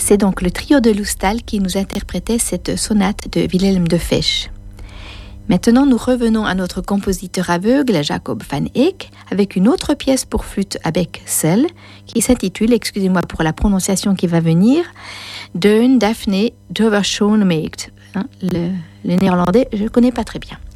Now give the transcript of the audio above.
C'est donc le trio de Loustal qui nous interprétait cette sonate de Willem de Fesch. Maintenant, nous revenons à notre compositeur aveugle, Jacob van Eyck, avec une autre pièce pour flûte à bec seul, qui s'intitule, excusez-moi pour la prononciation qui va venir, Deun Daphne Doverschoon Meegt. Le néerlandais, je ne connais pas très bien.